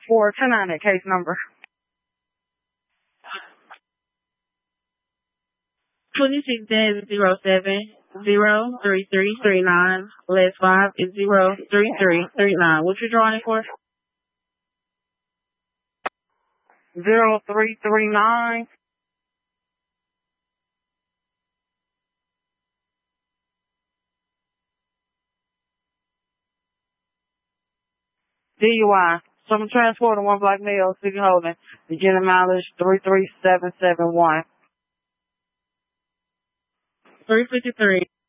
for 10-9, that case number. 26-07-03339. Last 5 is 03339. What you drawing it for? 0339. DUI. Some transport and one black male, city holding. Beginning mileage 33771. 353.